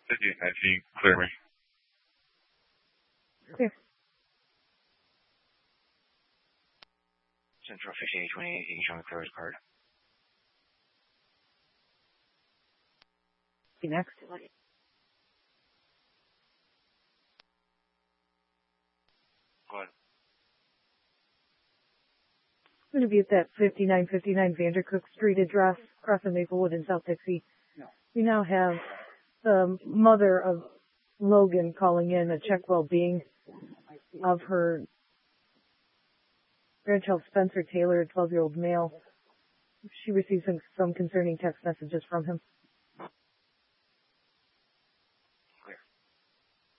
5819, clear me. Clear. Central 5828, you can show me the clearest card. See next. Go ahead. I'm going to be at that 5959 Vandercook Street address, across from Maplewood in South Dixie. No. We now have the mother of Logan calling in to check well-being of her grandchild Spencer Taylor, a 12-year-old male. She received some concerning text messages from him.